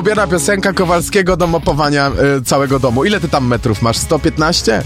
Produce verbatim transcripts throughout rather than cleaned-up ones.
ulubiona piosenka Kowalskiego do mopowania y, całego domu. Ile ty tam metrów masz? sto piętnaście?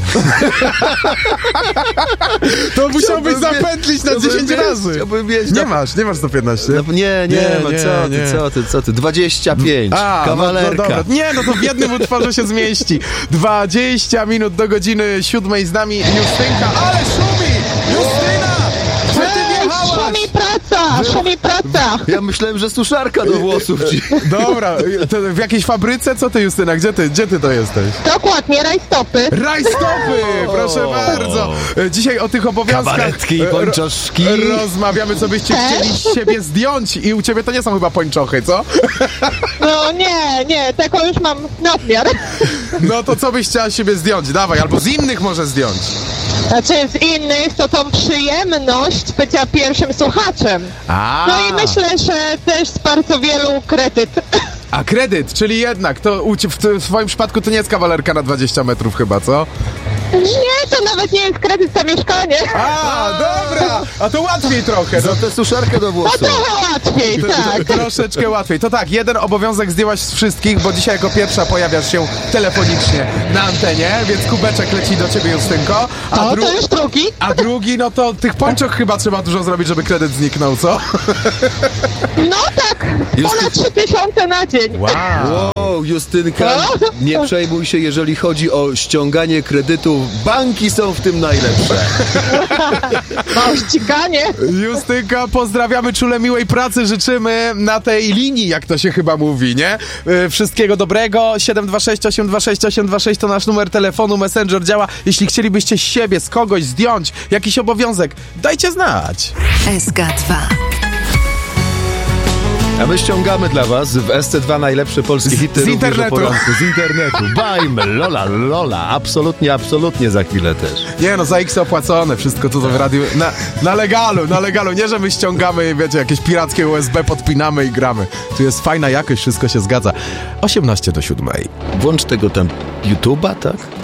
To musiałbyś zapętlić na dziesięć razy. Chciałbym mieć. Nie masz, nie masz sto piętnaście. No, nie, nie, Nie, no nie, co nie. ty, co ty, co ty, dwadzieścia pięć, A, kawalerka. No, no dobra. Nie, no to w jednym utworze się zmieści. dwadzieścia minut do godziny siódmej z nami Justynka, ale szumi! Justyna! Gdzie ty wjechałaś? Szumi praca, szumi praca. Ja myślałem, że suszarka do włosów ci. Dobra, to w jakiejś fabryce? Co ty, Justyna? Gdzie ty, gdzie ty to jesteś? Dokładnie, rajstopy. Rajstopy! Proszę bardzo! Dzisiaj o tych obowiązkach Kabaretki i pończoszki. ro- rozmawiamy, co byście Też? chcieli z siebie zdjąć. I u ciebie to nie są chyba pończochy, co? No nie, nie, tego już mam nadmiar. No to co byś chciała z siebie zdjąć? Dawaj, albo z innych może zdjąć. Znaczy z innych to tą przyjemność bycia pierwszym słuchaczem. A, No i myślę, że też z bardzo wielu kredyt. a kredyt, czyli jednak, to u cie- w, w twoim przypadku to nie jest kawalerka na dwadzieścia metrów chyba, co? Nie, to nawet nie jest kredyt za mieszkanie. A, dobra! A to łatwiej trochę. Za No, tę suszarkę do No włosów. trochę łatwiej, tak. troszeczkę łatwiej. To tak, jeden obowiązek zdjęłaś z wszystkich, bo dzisiaj jako pierwsza pojawiasz się telefonicznie na antenie, więc kubeczek leci do ciebie, Justynko. A, No dru- to już drugi. a drugi, no to tych pończoch chyba trzeba dużo zrobić, żeby kredyt zniknął, co? No tak, ponad trzy tysiące na dzień. Wow. Wow, Justynka, No. nie przejmuj się, jeżeli chodzi o ściąganie kredytów. Banki są w tym najlepsze. No, ściganie. Justynka, pozdrawiamy, czule miłej pracy życzymy na tej linii, jak to się chyba mówi, nie? Yy, Wszystkiego dobrego. siedem dwa sześć osiem dwa sześć osiem dwa sześć to nasz numer telefonu, Messenger działa. Jeśli chcielibyście z siebie, z kogoś zdjąć jakiś obowiązek, dajcie znać. S K dwa. A my ściągamy dla was w S C dwa najlepsze polskie hity z również internetu. o poranku. Z internetu. Bajmy, lola, lola. Absolutnie, absolutnie za chwilę też. Nie no, za X opłacone, wszystko tutaj w radiu, na, na legalu, na legalu, nie że my ściągamy, wiecie, jakieś pirackie U S B, podpinamy i gramy. Tu jest fajna jakość, wszystko się zgadza. osiemnaście do siódmej. Włącz tego tam YouTube'a, tak?